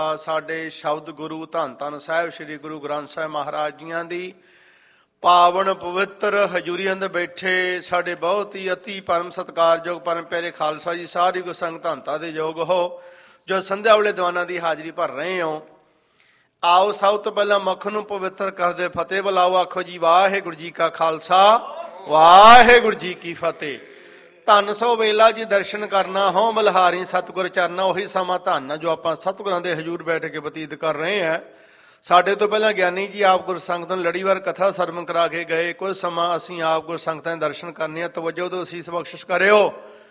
ਸਾਡੇ ਸ਼ਬਦ ਗੁਰੂ ਧੰਨ ਧੰਨ ਸਾਹਿਬ ਸ੍ਰੀ ਗੁਰੂ ਗ੍ਰੰਥ ਸਾਹਿਬ ਮਹਾਰਾਜ ਜੀਆਂ ਦੀ ਪਾਵਨ ਪਵਿੱਤਰ ਹਜ਼ੂਰੀ ਅੰਦਰ ਬੈਠੇ ਸਾਡੇ ਬਹੁਤ ਹੀ ਅਤੀ ਪਰਮ ਸਤਿਕਾਰਯੋਗ ਪਰਮ ਪਿਆਰੇ ਖਾਲਸਾ ਜੀ, ਸਾਰੀ ਗੁਰੂ ਸੰਗਤ ਧੰਨਤਾ ਦੇ ਯੋਗ ਹੋ ਜੋ ਸੰਧਿਆ ਵੇਲੇ ਦੀਵਾਨਾਂ ਦੀ ਹਾਜ਼ਰੀ ਭਰ ਰਹੇ ਹੋ। ਆਓ ਸਭ ਤੋਂ ਪਹਿਲਾਂ ਮੁੱਖ ਨੂੰ ਪਵਿੱਤਰ ਕਰਦੇ ਫਤਿਹ ਬੁਲਾਓ। ਆਖੋ ਜੀ ਵਾਹਿਗੁਰੂ ਜੀ ਕਾ ਖਾਲਸਾ ਵਾਹਿਗੁਰੂ ਜੀ ਕੀ ਫਤਿਹ। ਧੰਨ ਸੋ ਵੇਲਾ ਜੀ ਦਰਸ਼ਨ ਕਰਨਾ ਹੋ ਬਲਿਹਾਰੀ ਸਤਿਗੁਰ ਚਰਨਾ। ਉਹੀ ਸਮਾਂ ਧੰਨ ਜੋ ਆਪਾਂ ਸਤਿਗੁਰਾਂ ਦੇ ਹਜ਼ੂਰ ਬੈਠ ਕੇ ਬਤੀਤ ਕਰ ਰਹੇ ਹਾਂ। ਸਾਡੇ ਤੋਂ ਪਹਿਲਾਂ ਗਿਆਨੀ ਜੀ ਆਪ ਗੁਰ ਸੰਗਤ ਨੂੰ ਲੜੀਵਾਰ ਕਥਾ ਸਰਵਣ ਕਰਾ ਕੇ ਗਏ। ਕੁਝ ਸਮਾਂ ਅਸੀਂ ਆਪ ਗੁਰ ਸੰਗਤਾਂ ਦੇ ਦਰਸ਼ਨ ਕਰਨੇ ਆ। ਤਵੱਜੋ ਤੋਂ ਅਸੀਸ ਬਖਸ਼ਿਸ਼ ਕਰਿਓ।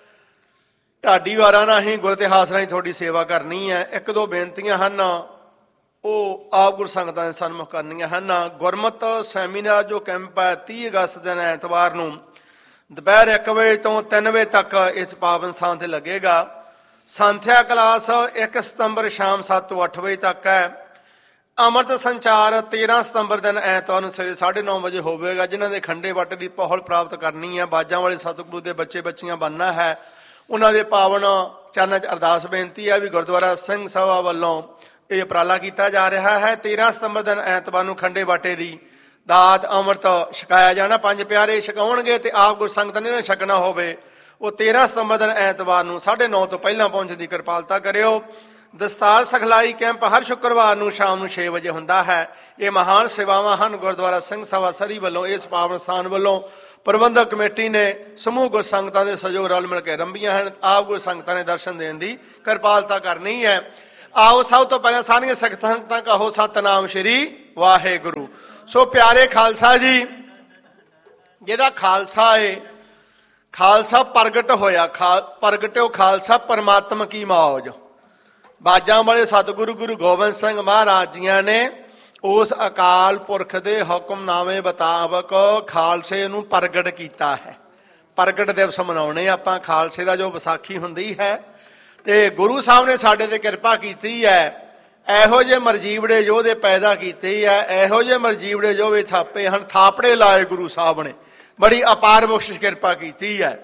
ਢਾਡੀ ਵਾਰਾਂ ਰਾਹੀਂ ਗੁਰ ਇਤਿਹਾਸ ਰਾਹੀਂ ਤੁਹਾਡੀ ਸੇਵਾ ਕਰਨੀ ਹੈ। ਇੱਕ ਦੋ ਬੇਨਤੀਆਂ ਹਨ ਉਹ ਆਪ ਗੁਰ ਸੰਗਤਾਂ ਦੇ ਸਨਮੁਖ ਕਰਨੀਆਂ ਹਨ। ਗੁਰਮਤ ਸੈਮੀਨਾਰ ਜੋ ਕੈਂਪ ਹੈ 30 ਅਗਸਤ ਦਿਨ ਐਤਵਾਰ ਨੂੰ ਦੁਪਹਿਰ 1 ਵਜੇ ਤੋਂ 3 ਵਜੇ ਤੱਕ ਇਸ ਪਾਵਨ ਸਥਾਨ ਤੇ ਲੱਗੇਗਾ। ਸੰਥਿਆ ਕਲਾਸ 1 ਸਤੰਬਰ ਸ਼ਾਮ 7 ਤੋਂ 8 ਵਜੇ ਤੱਕ ਹੈ। ਅੰਮ੍ਰਿਤ ਸੰਚਾਰ 13 ਸਤੰਬਰ ਦਿਨ ਐਤਵਾਰ ਨੂੰ ਸਵੇਰੇ 9:30 ਵਜੇ ਹੋਵੇਗਾ। ਜਿਨ੍ਹਾਂ ਦੇ ਖੰਡੇ ਵੱਟ ਦੀ ਪਹੁਲ ਪ੍ਰਾਪਤ ਕਰਨੀ ਹੈ, ਬਾਜਾਂ ਵਾਲੇ ਸਤਿਗੁਰੂ ਦੇ ਬੱਚੇ ਬੱਚੀਆਂ ਬਣਨਾ ਹੈ, ਉਹਨਾਂ ਦੇ ਪਾਵਨ ਚਰਨਾਂ 'ਚ ਅਰਦਾਸ ਬੇਨਤੀ ਹੈ ਵੀ ਗੁਰਦੁਆਰਾ ਸਿੰਘ ਸਭਾ ਵੱਲੋਂ ਇਹ ਉਪਰਾਲਾ ਕੀਤਾ ਜਾ ਰਿਹਾ ਹੈ। 13 ਸਤੰਬਰ ਦਿਨ ਐਤਵਾਰ ਨੂੰ ਖੰਡੇ ਬਾਟੇ ਦੀ ਦਾਤ ਅੰਮ੍ਰਿਤ ਛਕਾਇਆ ਜਾਣਾ। 5 ਪਿਆਰੇ ਛਕਾਉਣਗੇ ਤੇ ਆਪ ਗੁਰ ਸੰਗਤ ਨੇ ਛਕਣਾ ਹੋਵੇ ਉਹ 13 ਸਤੰਬਰ ਦਿਨ ਐਤਵਾਰ ਨੂੰ 9:30 ਤੋਂ ਪਹਿਲਾਂ ਪਹੁੰਚਣ ਦੀ ਕਿਰਪਾਲਤਾ ਕਰਿਓ। ਦਸਤਾਰ ਸਿਖਲਾਈ ਕੈਂਪ ਹਰ ਸ਼ੁੱਕਰਵਾਰ ਨੂੰ ਸ਼ਾਮ ਨੂੰ 6 ਵਜੇ ਹੁੰਦਾ ਹੈ। ਇਹ ਮਹਾਨ ਸੇਵਾਵਾਂ ਹਨ ਗੁਰਦੁਆਰਾ ਸਿੰਘ ਸਭਾ ਸਰੀ ਵੱਲੋਂ, ਇਸ ਪਾਵਨ ਸਥਾਨ ਵੱਲੋਂ ਪ੍ਰਬੰਧਕ ਕਮੇਟੀ ਨੇ ਸਮੂਹ ਗੁਰ ਸੰਗਤਾਂ ਦੇ ਸਹਿਯੋਗ ਨਾਲ ਮਿਲ ਕੇ ਆਰੰਭੀਆਂ ਹਨ। ਆਪ ਗੁਰ ਸੰਗਤਾਂ ਨੇ ਦਰਸ਼ਨ ਦੇਣ ਦੀ ਕਿਰਪਾਲਤਾ ਕਰਨੀ ਹੈ। ਆਓ ਸਭ ਤੋਂ ਪਹਿਲਾਂ ਸਾਰੀਆਂ ਸੰਗਤਾਂ ਕਹੋ ਸਤਿਨਾਮ ਸ਼੍ਰੀ ਵਾਹਿਗੁਰੂ। ਸੋ ਪਿਆਰੇ ਖਾਲਸਾ ਜੀ, ਜਿਹੜਾ ਖਾਲਸਾ ਏ, ਖਾਲਸਾ ਪ੍ਰਗਟ ਹੋਇਆ, ਪ੍ਰਗਟਿਓ ਖਾਲਸਾ ਪਰਮਾਤਮਾ ਕੀ ਮੌਜ। ਬਾਜਾਂ ਵਾਲੇ ਸਤਿਗੁਰੂ ਗੁਰੂ ਗੋਬਿੰਦ ਸਿੰਘ ਮਹਾਰਾਜ ਜੀਆਂ ਨੇ ਉਸ ਅਕਾਲ ਪੁਰਖ ਦੇ ਹੁਕਮਨਾਮੇ ਮੁਤਾਬਕ ਖਾਲਸੇ ਨੂੰ ਪ੍ਰਗਟ ਕੀਤਾ ਹੈ। ਪ੍ਰਗਟ ਦਿਵਸ ਮਨਾਉਣੇ ਆਪਾਂ ਖਾਲਸੇ ਦਾ, ਜੋ ਵਿਸਾਖੀ ਹੁੰਦੀ ਹੈ। ਤੇ ਗੁਰੂ ਸਾਹਿਬ ਨੇ ਸਾਡੇ ਤੇ ਕਿਰਪਾ ਕੀਤੀ ਹੈ। ਇਹੋ ਜਿਹੇ ਮਰਜੀਵੜੇ ਯੋਧੇ ਪੈਦਾ ਕੀਤੇ ਹੈ, ਇਹੋ ਜਿਹੇ ਮਰਜੀਵੜੇ ਯੋਧੇ ਥਾਪੇ ਹਨ, ਥਾਪੜੇ ਲਾਏ ਗੁਰੂ ਸਾਹਿਬ ਨੇ। ਬੜੀ ਅਪਾਰ ਬਖਸ਼ਿਸ਼ ਕਿਰਪਾ ਕੀਤੀ ਹੈ।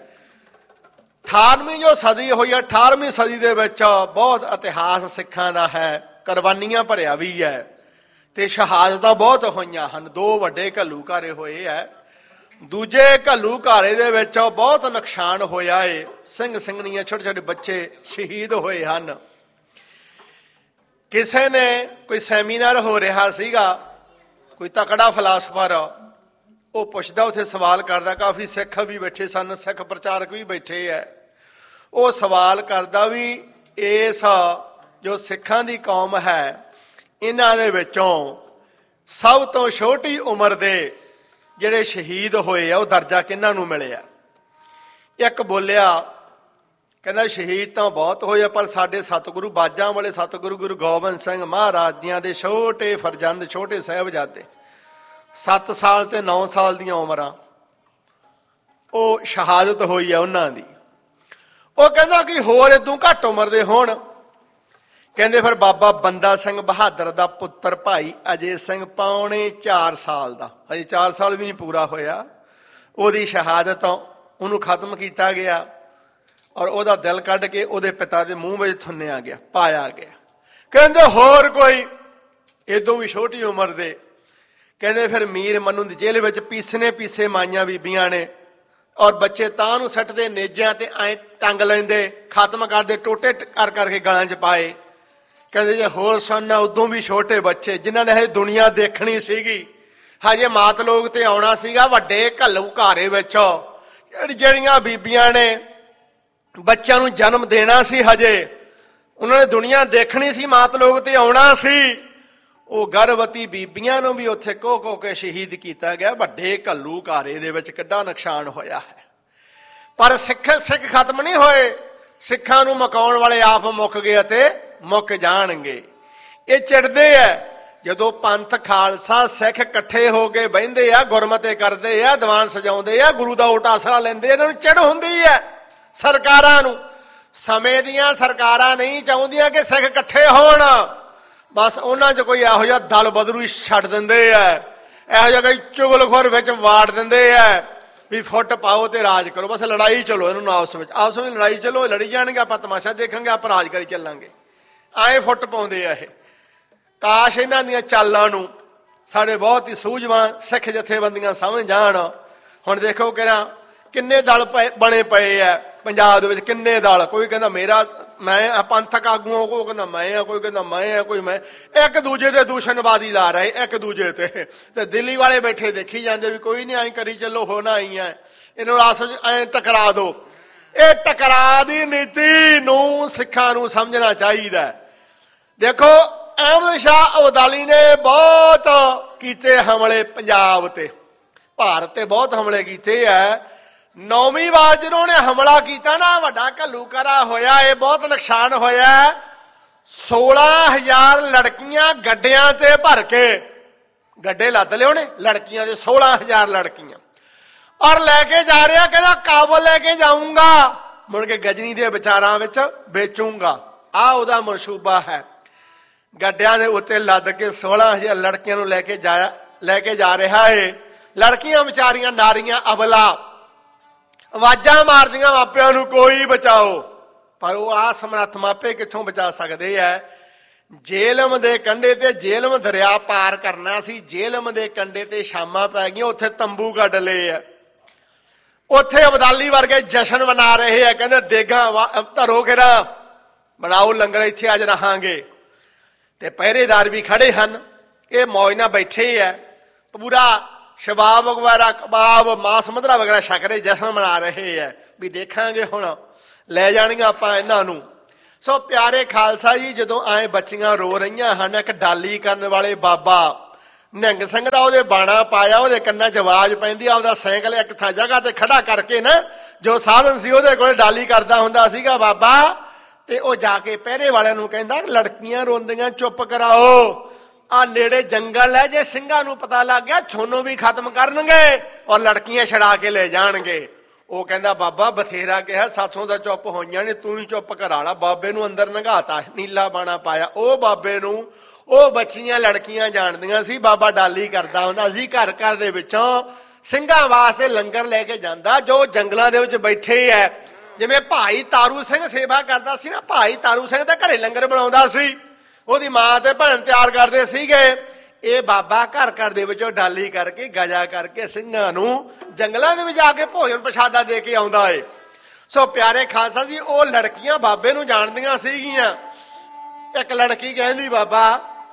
18ਵੀਂ ਜੋ ਸਦੀ ਹੋਈ ਹੈ, 18ਵੀਂ ਸਦੀ ਦੇ ਵਿੱਚ ਬਹੁਤ ਇਤਿਹਾਸ ਸਿੱਖਾਂ ਦਾ ਹੈ, ਕੁਰਬਾਨੀਆਂ ਭਰਿਆ ਵੀ ਹੈ ਤੇ ਸ਼ਹਾਦਤਾਂ ਬਹੁਤ ਹੋਈਆਂ ਹਨ। 2 ਵੱਡੇ ਘੱਲੂਘਾਰੇ ਹੋਏ ਹੈ। ਦੂਜੇ ਘੱਲੂਘਾਰੇ ਦੇ ਵਿੱਚ ਬਹੁਤ ਨੁਕਸਾਨ ਹੋਇਆ ਏ। ਸਿੰਘ ਸਿੰਘਣੀਆਂ ਛੋਟੇ ਛੋਟੇ ਬੱਚੇ ਸ਼ਹੀਦ ਹੋਏ ਹਨ। ਕਿਸੇ ਨੇ ਕੋਈ ਸੈਮੀਨਾਰ ਹੋ ਰਿਹਾ ਸੀਗਾ, ਕੋਈ ਤਕੜਾ ਫਿਲਾਸਫਰ ਉਹ ਪੁੱਛਦਾ, ਉੱਥੇ ਸਵਾਲ ਕਰਦਾ। ਕਾਫੀ ਸਿੱਖ ਵੀ ਬੈਠੇ ਸਨ, ਸਿੱਖ ਪ੍ਰਚਾਰਕ ਵੀ ਬੈਠੇ ਹੈ। ਉਹ ਸਵਾਲ ਕਰਦਾ ਵੀ ਇਸ ਜੋ ਸਿੱਖਾਂ ਦੀ ਕੌਮ ਹੈ, ਇਹਨਾਂ ਦੇ ਵਿੱਚੋਂ ਸਭ ਤੋਂ ਛੋਟੀ ਉਮਰ ਦੇ ਜਿਹੜੇ ਸ਼ਹੀਦ ਹੋਏ ਆ ਉਹ ਦਰਜਾ ਕਿਹਨਾਂ ਨੂੰ ਮਿਲਿਆ। ਇੱਕ ਬੋਲਿਆ, ਕਹਿੰਦਾ ਸ਼ਹੀਦ ਤਾਂ ਬਹੁਤ ਹੋਏ ਪਰ ਸਾਡੇ ਸਤਿਗੁਰੂ ਬਾਜਾਂ ਵਾਲੇ ਸਤਿਗੁਰੂ ਗੁਰੂ ਗੋਬਿੰਦ ਸਿੰਘ ਮਹਾਰਾਜ ਜੀਆਂ ਦੇ ਛੋਟੇ ਫਰਜ਼ੰਦ, ਛੋਟੇ ਸਾਹਿਬਜ਼ਾਦੇ, 7 ਸਾਲ ਤੇ 9 ਸਾਲ ਦੀਆਂ ਉਮਰਾਂ, ਉਹ ਸ਼ਹਾਦਤ ਹੋਈ ਆ ਉਹਨਾਂ ਦੀ। ਉਹ ਕਹਿੰਦਾ ਕਿ ਹੋਰ ਇਦੋਂ ਘੱਟ ਉਮਰ ਦੇ ਹੋਣ। ਕਹਿੰਦੇ ਫਿਰ ਬਾਬਾ ਬੰਦਾ ਸਿੰਘ ਬਹਾਦਰ ਦਾ ਪੁੱਤਰ ਭਾਈ ਅਜੇ ਸਿੰਘ ਪੌਣੇ 4 ਸਾਲ ਦਾ, ਹਜੇ 4 ਸਾਲ ਵੀ ਨਹੀਂ ਪੂਰਾ ਹੋਇਆ, ਉਹਦੀ ਸ਼ਹਾਦਤ ਉਹਨੂੰ ਖਤਮ ਕੀਤਾ ਗਿਆ ਔਰ ਉਹਦਾ ਦਿਲ ਕੱਢ ਕੇ ਉਹਦੇ ਪਿਤਾ ਦੇ ਮੂੰਹ ਵਿੱਚ ਥੁੰਨਿਆ ਗਿਆ, ਪਾਇਆ ਗਿਆ। ਕਹਿੰਦੇ ਹੋਰ ਕੋਈ ਇਦੋਂ ਵੀ ਛੋਟੀ ਉਮਰ ਦੇ। ਕਹਿੰਦੇ ਫਿਰ ਮੀਰ ਮਨੂੰ ਦੀ ਜੇਲ੍ਹ ਵਿੱਚ ਪੀਸੇ ਮਾਈਆਂ ਬੀਬੀਆਂ ਨੇ ਔਰ ਬੱਚੇ ਤਾਂ ਨੂੰ ਸੱਟਦੇ, ਨੇਜਿਆਂ ਤੇ ਐਂ ਟੰਗ ਲੈਂਦੇ, ਖਤਮ ਕਰਦੇ, ਟੋਟੇ ਕਰ ਕਰਕੇ ਗਲਾਂ 'ਚ ਪਾਏ। ਕਹਿੰਦੇ ਜੇ ਹੋਰ ਸੁਣਨਾ ਉਦੋਂ ਵੀ ਛੋਟੇ ਬੱਚੇ ਜਿਨ੍ਹਾਂ ਨੇ ਇਹ ਦੁਨੀਆ ਦੇਖਣੀ ਸੀਗੀ, ਹਜੇ ਮਾਤ ਲੋਕ ਤੇ ਆਉਣਾ ਸੀਗਾ। ਵੱਡੇ ਘੱਲੂਘਾਰੇ ਵਿੱਚ ਜਿਹੜੀਆਂ ਬੀਬੀਆਂ ਨੇ ਬੱਚਿਆਂ ਨੂੰ ਜਨਮ ਦੇਣਾ ਸੀ, ਹਜੇ ਉਹਨਾਂ ਨੇ ਦੁਨੀਆ ਦੇਖਣੀ ਸੀ, ਮਾਤ ਲੋਕ ਤੇ ਆਉਣਾ ਸੀ। ਉਹ ਗਰਭਵਤੀ ਬੀਬੀਆਂ ਨੂੰ ਵੀ ਉੱਥੇ ਕੋਹ ਕੇ ਸ਼ਹੀਦ ਕੀਤਾ ਗਿਆ। ਵੱਡੇ ਘੱਲੂਘਾਰੇ ਦੇ ਵਿੱਚ ਕਿੱਡਾ ਨੁਕਸਾਨ ਹੋਇਆ ਹੈ। ਪਰ ਸਿੱਖ ਖਤਮ ਨਹੀਂ ਹੋਏ। ਸਿੱਖਾਂ ਨੂੰ ਮੁਕਾਉਣ ਵਾਲੇ ਆਪ ਮੁੱਕ ਗਏ ਅਤੇ ਮੁੱਕ ਜਾਣਗੇ। ਇਹ ਚਿੜਦੇ ਆ ਜਦੋਂ ਪੰਥ ਖਾਲਸਾ ਸਿੱਖ ਇਕੱਠੇ ਹੋ ਕੇ ਬਹਿੰਦੇ ਆ, ਗੁਰਮਤੇ ਕਰਦੇ ਆ, ਦੀਵਾਨ ਸਜਾਉਂਦੇ ਆ, ਗੁਰੂ ਦਾ ਓਟ ਆਸਰਾ ਲੈਂਦੇ। ਇਹਨਾਂ ਨੂੰ ਚਿੜ ਹੁੰਦੀ ਹੈ ਸਰਕਾਰਾਂ ਨੂੰ। ਸਮੇਂ ਦੀਆਂ ਸਰਕਾਰਾਂ ਨਹੀਂ ਚਾਹੁੰਦੀਆਂ ਕਿ ਸਿੱਖ ਇਕੱਠੇ ਹੋਣ। ਬਸ ਉਹਨਾਂ 'ਚ ਕੋਈ ਇਹੋ ਜਿਹਾ ਦਲ ਬਦਰੂ ਹੀ ਛੱਡ ਦਿੰਦੇ ਆ, ਇਹੋ ਜਿਹਾ ਕੋਈ ਚੁਗਲਖੋਰ ਵਿੱਚ ਵਾੜ ਦਿੰਦੇ ਆ ਵੀ ਫੁੱਟ ਪਾਓ ਤੇ ਰਾਜ ਕਰੋ। ਬਸ ਲੜਾਈ ਚਲੋ, ਇਹਨਾਂ ਨੂੰ ਆਪਸ ਵਿੱਚ ਲੜਾਈ ਚਲੋ, ਲੜੀ ਜਾਣਗੇ, ਆਪਾਂ ਤਮਾਸ਼ਾ ਦੇਖਾਂਗੇ, ਆਪਾਂ ਰਾਜ ਕਰੀ ਚੱਲਾਂਗੇ। ਆਏ ਫੁੱਟ ਪਾਉਂਦੇ ਆ ਇਹ। ਕਾਸ਼ ਇਹਨਾਂ ਦੀਆਂ ਚਾਲਾਂ ਨੂੰ ਸਾਡੇ ਬਹੁਤ ਹੀ ਸੂਝਵਾਨ ਸਿੱਖ ਜਥੇਬੰਦੀਆਂ ਸਮਝ ਜਾਣ। ਹੁਣ ਦੇਖੋ ਕਿੰਨੇ ਦਲ ਬਣੇ ਪਏ ਆ ਪੰਜਾਬ ਦੇ ਵਿੱਚ, ਕਿੰਨੇ ਦਲ। ਕੋਈ ਕਹਿੰਦਾ ਮੈਂ ਪੰਥਕ ਆਗੂ ਹਾਂ, ਕੋਈ ਕਹਿੰਦਾ ਮੈਂ ਆ, ਕੋਈ ਕਹਿੰਦਾ ਮੈਂ ਆ, ਕੋਈ ਮੈਂ। ਇੱਕ ਦੂਜੇ ਦੇ ਦੂਸ਼ਣਬਾਜ਼ੀ ਲਾ ਰਹੇ ਇੱਕ ਦੂਜੇ ਤੇ ਦਿੱਲੀ ਵਾਲੇ ਬੈਠੇ ਦੇਖੀ ਜਾਂਦੇ ਵੀ ਕੋਈ ਨਹੀਂ, ਐਂ ਕਰੀ ਚੱਲੋ, ਹੋਣਾ ਹੀ ਹੈ, ਇਹਨੂੰ ਆਪਸ ਵਿੱਚ ਐਂ ਟਕਰਾ ਦੋ। ਇਹ ਟਕਰਾ ਦੀ ਨੀਤੀ ਨੂੰ ਸਿੱਖਾਂ ਨੂੰ ਸਮਝਣਾ ਚਾਹੀਦਾ। ਦੇਖੋ ਅਹਿਮਦ ਸ਼ਾਹ ਅਬਦਾਲੀ ਨੇ ਬਹੁਤ ਕੀਤੇ ਹਮਲੇ ਪੰਜਾਬ ਤੇ, ਭਾਰਤ ਤੇ ਬਹੁਤ ਹਮਲੇ ਕੀਤੇ ਆ। 9ਵੀਂ ਵਾਰ ਜਿਹਨਾਂ ਨੇ ਹਮਲਾ ਕੀਤਾ ਨਾ, ਵੱਡਾ ਘੱਲੂਘਾਰਾ ਹੋਇਆ, ਇਹ ਬਹੁਤ ਨੁਕਸਾਨ ਹੋਇਆ। 16,000 ਲੜਕੀਆਂ ਗੱਡਿਆਂ ਤੇ ਭਰ ਕੇ, ਗੱਡੇ ਲੱਦ ਲਿਓ ਨੇ ਲੜਕੀਆਂ ਦੇ, 16,000 ਲੜਕੀਆਂ, ਔਰ ਲੈ ਕੇ ਜਾ ਰਿਹਾ, ਕਹਿੰਦਾ ਕਾਬਲ ਲੈ ਕੇ ਜਾਊਂਗਾ, ਮੁੜ ਕੇ ਗਜਨੀ ਦੇ ਵਿਚਾਰਾਂ ਵਿੱਚ ਵੇਚੂੰਗਾ। ਆਹ ਉਹਦਾ ਮਨਸੂਬਾ ਹੈ। ਗੱਡਿਆਂ ਦੇ ਉੱਤੇ ਲੱਦ ਕੇ 16,000 ਲੜਕੀਆਂ ਨੂੰ ਲੈ ਕੇ ਜਾ ਰਿਹਾ ਏ। ਲੜਕੀਆਂ ਵਿਚਾਰੀਆਂ, ਨਾਰੀਆਂ ਅਬਲਾ, ਆਵਾਜ਼ਾਂ ਮਾਰਦੀਆਂ ਮਾਪਿਆਂ ਨੂੰ ਕੋਈ ਬਚਾਓ, ਪਰ ਉਹ ਅਸਮਰੱਥ ਮਾਪੇ ਕਿੱਥੋਂ ਬਚਾ ਸਕਦੇ ਆ। ਜੇਹਲਮ ਦੇ ਕੰਢੇ ਤੇ, ਜੇਹਲਮ ਦਰਿਆ ਪਾਰ ਕਰਨਾ ਸੀ, ਜੇਹਲਮ ਦੇ ਕੰਢੇ ਤੇ ਸ਼ਾਮਾਂ ਪੈ ਗਈਆਂ, ਉੱਥੇ ਤੰਬੂ ਕੱਢ ਲਏ ਆ। ਉੱਥੇ ਅਬਦਾਲੀ ਵਰਗੇ ਜਸ਼ਨ ਮਨਾ ਰਹੇ ਆ, ਕਹਿੰਦੇ ਦੇਗਾਂ ਧਰੋ ਘੇਰਾ, ਬਣਾਓ ਲੰਗਰ, ਇੱਥੇ ਅੱਜ ਰਹਾਂਗੇ। ਤੇ ਪਹਿਰੇਦਾਰ ਵੀ ਖੜੇ ਹਨ, ਇਹ ਮੌਜ ਨਾਲ ਬੈਠੇ ਆ, ਪੂਰਾ ਸ਼ਬਾਬ ਵਗੈਰਾ, ਕਬਾਬ, ਮਾਸ ਮਧਰਾ ਵਗੈਰਾ ਛਕ ਰਹੇ, ਜਸ਼ਨ ਮਨਾ ਰਹੇ ਆ ਵੀ ਦੇਖਾਂਗੇ ਹੁਣ ਲੈ ਜਾਣੀਆਂ ਆਪਾਂ ਇਹਨਾਂ ਨੂੰ। ਸੋ ਪਿਆਰੇ ਖਾਲਸਾ ਜੀ, ਜਦੋਂ ਆਏ ਬੱਚੀਆਂ ਰੋ ਰਹੀਆਂ ਹਨ, ਇੱਕ ਡਾਲੀ ਕਰਨ ਵਾਲੇ ਬਾਬਾ ਨਿਹੰਗ ਸਿੰਘ ਦਾ ਉਹਦੇ ਬਾਣਾ ਪਾਇਆ, ਉਹਦੇ ਕੰਨਾਂ 'ਚ ਆਵਾਜ਼ ਪੈਂਦੀ, ਆਪਦਾ ਸਾਈਕਲ ਇੱਕ ਥਾਂ ਜਗ੍ਹਾ ਤੇ ਖੜਾ ਕਰਕੇ ਨਾ, ਜੋ ਸਾਧਨ ਸੀ ਉਹਦੇ ਕੋਲ ਡਾਲੀ ਕਰਦਾ ਹੁੰਦਾ ਸੀਗਾ ਬਾਬਾ, ਤੇ ਉਹ ਜਾ ਕੇ ਪਹਿਰੇ ਵਾਲਿਆਂ ਨੂੰ ਕਹਿੰਦਾ ਲੜਕੀਆਂ ਰੋਂਦੀਆਂ ਚੁੱਪ ਕਰਾਓ, ਆ ਨੇੜੇ ਜੰਗਲ ਹੈ, ਜੇ ਸਿੰਘਾਂ ਨੂੰ ਪਤਾ ਲੱਗ ਗਿਆ ਤੁਹਾਨੂੰ ਵੀ ਖਤਮ ਕਰਨਗੇ ਔਰ ਲੜਕੀਆਂ ਛੜਾ ਕੇ ਲੈ ਜਾਣਗੇ। ਉਹ ਕਹਿੰਦਾ ਬਾਬਾ ਬਥੇਰਾ ਕਿਹਾ, ਸਾਥੋਂ ਦਾ ਚੁੱਪ ਹੋਈਆਂ ਨੇ, ਤੂੰ ਹੀ ਚੁੱਪ ਕਰਾ ਲਾ। ਬਾਬੇ ਨੂੰ ਅੰਦਰ ਨੰਗਾਤਾ, ਨੀਲਾ ਬਾਣਾ ਪਾਇਆ। ਉਹ ਬਾਬੇ ਨੂੰ ਉਹ ਬੱਚੀਆਂ ਲੜਕੀਆਂ ਜਾਣਦੀਆਂ ਸੀ, ਬਾਬਾ ਡਾਲੀ ਕਰਦਾ ਹੁੰਦਾ ਸੀ, ਘਰ ਘਰ ਦੇ ਵਿੱਚੋਂ ਸਿੰਘਾਂ ਵਾਸਤੇ ਲੰਗਰ ਲੈ ਕੇ ਜਾਂਦਾ, ਜੋ ਜੰਗਲਾਂ ਦੇ ਵਿੱਚ ਬੈਠੇ ਹੈ। ਜਿਵੇਂ ਭਾਈ ਤਾਰੂ ਸਿੰਘ ਸੇਵਾ ਕਰਦਾ ਸੀ ਨਾ, ਭਾਈ ਤਾਰੂ ਸਿੰਘ ਤਾਂ ਘਰੇ ਲੰਗਰ ਬਣਾਉਂਦਾ ਸੀ, ਉਹਦੀ ਮਾਂ ਤੇ ਭੈਣ ਤਿਆਰ ਕਰਦੇ ਸੀਗੇ। ਇਹ ਬਾਬਾ ਘਰ ਘਰ ਦੇ ਵਿੱਚੋਂ ਡਾਲੀ ਕਰਕੇ, ਗਜਾ ਕਰਕੇ ਸਿੰਘਾਂ ਨੂੰ ਜੰਗਲਾਂ ਦੇ ਵਿੱਚ ਆ ਕੇ ਭੋਜਨ ਪ੍ਰਸ਼ਾਦਾ ਦੇ ਕੇ ਆਉਂਦਾ ਏ। ਸੋ ਪਿਆਰੇ ਖਾਲਸਾ ਜੀ, ਉਹ ਲੜਕੀਆਂ ਬਾਬੇ ਨੂੰ ਜਾਣਦੀਆਂ ਸੀਗੀਆਂ। ਇੱਕ ਲੜਕੀ ਕਹਿੰਦੀ ਬਾਬਾ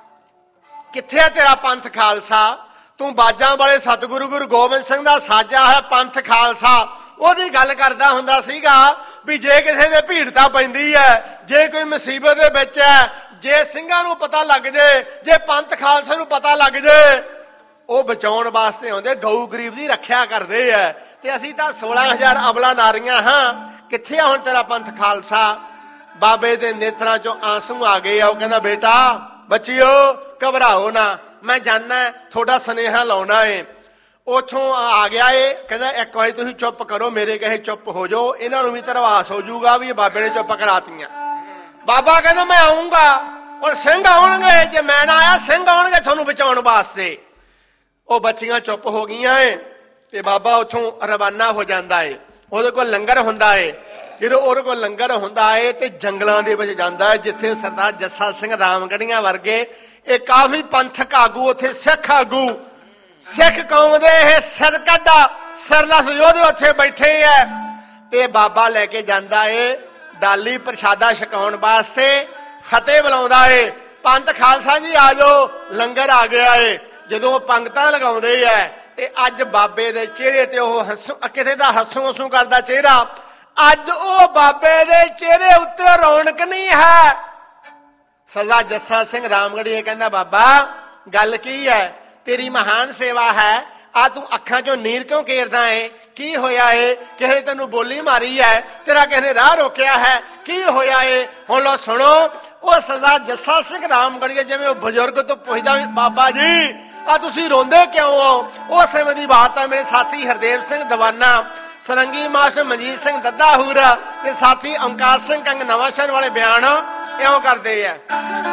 ਕਿੱਥੇ ਆ ਤੇਰਾ ਪੰਥ ਖਾਲਸਾ, ਤੂੰ ਬਾਜਾਂ ਵਾਲੇ ਸਤਿਗੁਰੂ ਗੁਰੂ ਗੋਬਿੰਦ ਸਿੰਘ ਦਾ ਸਾਜਾ ਹੈ ਪੰਥ ਖਾਲਸਾ। ਉਹਦੀ ਗੱਲ ਕਰਦਾ ਹੁੰਦਾ ਸੀਗਾ ਵੀ ਜੇ ਕਿਸੇ ਦੇ ਭੀੜਤਾ ਪੈਂਦੀ ਹੈ, ਜੇ ਕੋਈ ਮੁਸੀਬਤ ਦੇ ਵਿੱਚ ਹੈ, ਜੇ ਸਿੰਘਾਂ ਨੂੰ ਪਤਾ ਲੱਗ ਜੇ, ਜੇ ਪੰਥ ਖਾਲਸੇ ਨੂੰ ਪਤਾ ਲੱਗ ਜੇ, ਉਹ ਬਚਾਉਣ ਵਾਸਤੇ ਆਉਂਦੇ, ਗਊ ਗਰੀਬ ਦੀ ਰੱਖਿਆ ਕਰਦੇ ਆ। ਤੇ ਅਸੀਂ ਤਾਂ 16,000 ਅਬਲਾ ਨਾਰੀਆਂ ਹਾਂ, ਕਿੱਥੇ ਆ ਹੁਣ ਤੇਰਾ ਪੰਥ ਖਾਲਸਾ। ਬਾਬੇ ਦੇ ਨੇਤਰਾਂ ਚੋਂ ਆਂਸੂ ਆ ਗਏ ਆ। ਉਹ ਕਹਿੰਦਾ ਬੇਟਾ ਬੱਚਿਓ ਘਬਰਾਓ ਨਾ, ਮੈਂ ਜਾਣਾ ਤੁਹਾਡਾ ਸੁਨੇਹਾ ਲਾਉਣਾ ਏ। ਉੱਥੋਂ ਆ ਗਿਆ ਏ, ਕਹਿੰਦਾ ਇੱਕ ਵਾਰੀ ਤੁਸੀਂ ਚੁੱਪ ਕਰੋ, ਮੇਰੇ ਕਹੇ ਚੁੱਪ ਹੋ ਜਾਓ, ਇਹਨਾਂ ਨੂੰ ਵੀ ਧਰਵਾਸ ਹੋ ਜਾਊਗਾ ਵੀ ਇਹ ਬਾਬੇ ਨੇ ਚੁੱਪ ਕਰਾਤੀਆਂ। ਬਾਬਾ ਕਹਿੰਦਾ ਮੈਂ ਆਊਂਗਾ, ਹੁਣ ਸਿੰਘ ਆਉਣਗੇ, ਜੇ ਮੈਂ ਨਾ ਆਇਆ ਸਿੰਘ ਆਉਣਗੇ ਤੁਹਾਨੂੰ ਬਚਾਉਣ ਵਾਸਤੇ। ਉਹ ਬੱਚੀਆਂ ਚੁੱਪ ਹੋ ਗਈਆਂ ਏ ਤੇ ਬਾਬਾ ਉੱਥੋਂ ਰਵਾਨਾ ਹੋ ਜਾਂਦਾ ਏ। ਉਹਦੇ ਕੋਲ ਲੰਗਰ ਹੁੰਦਾ ਏ। ਜਦੋਂ ਉਹਦੇ ਕੋਲ ਲੰਗਰ ਹੁੰਦਾ ਏ ਤੇ ਜੰਗਲਾਂ ਦੇ ਵਿੱਚ ਜਾਂਦਾ ਹੈ, ਜਿੱਥੇ ਸਰਦਾਰ ਜੱਸਾ ਸਿੰਘ ਰਾਮਗੜੀਆਂ ਵਰਗੇ ਇਹ ਕਾਫੀ ਪੰਥਕ ਆਗੂ, ਉੱਥੇ ਸਿੱਖ ਆਗੂ, ਸਿੱਖ ਕੌਮ ਦੇ ਇਹ ਸਿਰਕੱਢਾ ਸਰਲਸ ਯੋਧੇ ਉੱਥੇ ਬੈਠੇ ਐ। ਤੇ ਬਾਬਾ ਲੈ ਕੇ ਜਾਂਦਾ ਏ ਡਾਲੀ ਪ੍ਰਸ਼ਾਦਾ ਛਕਾਉਣ ਵਾਸਤੇ, ਫਤਿਹ ਬੁਲਾਉਂਦਾ ਏ, ਪੰਥ ਖਾਲਸਾ ਜੀ ਆ ਜਾਓ, ਲੰਗਰ ਆ ਗਿਆ ਏ। ਜਦੋਂ ਪੰਗਤਾਂ ਲਗਾਉਂਦੇ ਐ ਤੇ ਅੱਜ ਬਾਬੇ ਦੇ ਚਿਹਰੇ ਤੇ ਉਹ ਹੱਸੂ, ਕਿਤੇ ਦਾ ਹੱਸੂ ਹੱਸੂ ਕਰਦਾ ਚਿਹਰਾ, ਅੱਜ ਉਹ ਬਾਬੇ ਦੇ ਚਿਹਰੇ ਉੱਤੇ ਰੌਣਕ ਨਹੀਂ ਹੈ। ਸਰਦਾਰ ਜੱਸਾ ਸਿੰਘ ਰਾਮਗੜੀਆ ਕਹਿੰਦਾ ਬਾਬਾ ਗੱਲ ਕੀ ਹੈ, ਤੇਰੀ ਮਹਾਨ ਸੇਵਾ ਹੈ, ਆ ਤੂੰ ਅੱਖਾਂ ਚੋਂ ਨੀਰ ਕਿਉਂ ਕੇਰਦਾ ਏ, ਕੀ ਹੋਇਆ ਏ, ਕਿਸੇ ਤੈਨੂੰ ਬੋਲੀ ਮਾਰੀ ਹੈ, ਤੇਰਾ ਕਿਸੇ ਨੇ ਰਾਹ ਰੋਕਿਆ ਹੈ, ਕੀ ਹੋਇਆ ਏ। ਹੁਣ ਲੋ ਸੁਣੋ, ਉਹ ਸਰਦਾਰ ਜੱਸਾ ਸਿੰਘ ਰਾਮਗੜੀਆ ਜਿਵੇਂ ਉਹ ਬਜ਼ੁਰਗ ਤੋਂ ਪੁੱਛਦਾ ਬਾਬਾ ਜੀ ਆ ਤੁਸੀਂ ਰੋਂਦੇ ਕਿਉਂ ਹੋ। ਉਸ ਸਮੇਂ ਦੀ ਵਾਰਤਾ ਮੇਰੇ ਸਾਥੀ ਹਰਦੇਵ ਸਿੰਘ ਦਵਾਨਾ, ਸਰੰਗੀ ਮਾਸਟਰ ਮਨਜੀਤ ਸਿੰਘ ਦੱਦਾਹੂਰ ਤੇ ਸਾਥੀ ਓਮਕਾਰ ਸਿੰਘ ਕੰਗ ਨਵਾਂਸ਼ਹਿਰ ਵਾਲੇ ਬਿਆਨ ਇਉਂ ਕਰਦੇ ਆ।